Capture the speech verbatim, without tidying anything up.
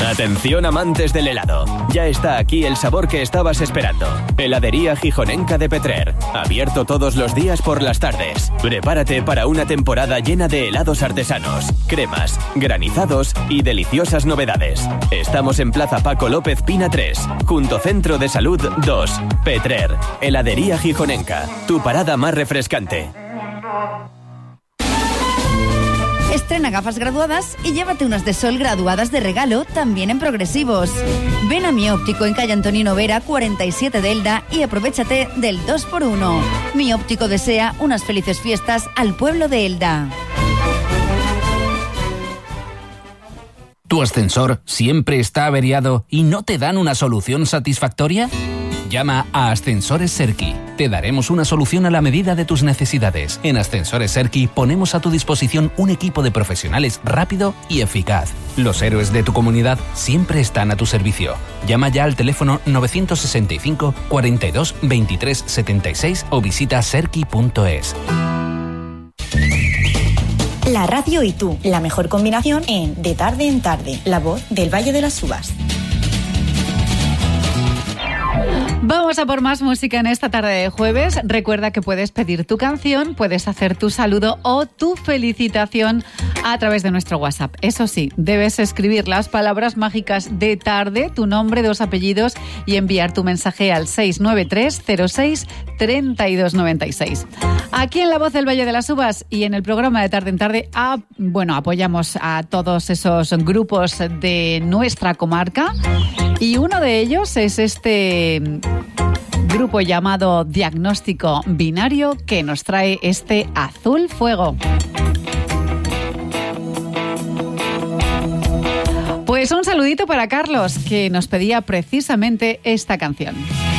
Atención amantes del helado, ya está aquí el sabor que estabas esperando. Heladería Gijonenca de Petrer, abierto todos los días por las tardes. Prepárate para una temporada llena de helados artesanos, cremas, granizados y deliciosas novedades. Estamos en Plaza Paco López Pina tres, junto Centro de Salud dos. Petrer, Heladería Gijonenca, tu parada más refrescante. Estrena gafas graduadas y llévate unas de sol graduadas de regalo también en progresivos. Ven a Mi Óptico en calle Antonino Vera cuarenta y siete de Elda y aprovéchate del dos por uno. Mi Óptico desea unas felices fiestas al pueblo de Elda. ¿Tu ascensor siempre está averiado y no te dan una solución satisfactoria? Llama a Ascensores Serki. Te daremos una solución a la medida de tus necesidades. En Ascensores Serki ponemos a tu disposición un equipo de profesionales rápido y eficaz. Los héroes de tu comunidad siempre están a tu servicio. Llama ya al teléfono novecientos sesenta y cinco, cuarenta y dos, veintitrés, setenta y seis o visita serki punto es. La radio y tú, la mejor combinación en De Tarde en Tarde, la voz del Valle de las Uvas. Vamos a por más música en esta tarde de jueves. Recuerda que puedes pedir tu canción, puedes hacer tu saludo o tu felicitación a través de nuestro WhatsApp. Eso sí, debes escribir las palabras mágicas de tarde, tu nombre, dos apellidos y enviar tu mensaje al seis nueve tres cero seis tres dos nueve seis. Aquí en La Voz del Valle de las Uvas y en el programa de Tarde en Tarde, a, bueno, apoyamos a todos esos grupos de nuestra comarca y uno de ellos es este grupo llamado Diagnóstico Binario que nos trae este Azul Fuego. Pues un saludito para Carlos, que nos pedía precisamente esta canción.